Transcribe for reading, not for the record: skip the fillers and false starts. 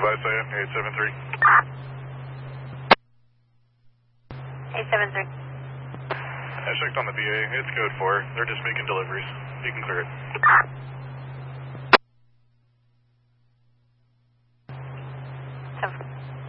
Visayan, 873. 873. I checked on the BA. It's code 4. They're just making deliveries. You can clear it. So